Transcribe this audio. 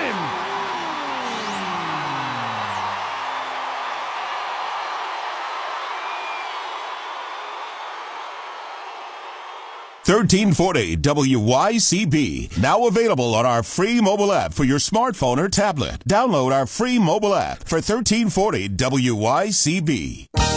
win. 1340 WYCB. Now available on our free mobile app for your smartphone or tablet. Download our free mobile app for 1340 WYCB.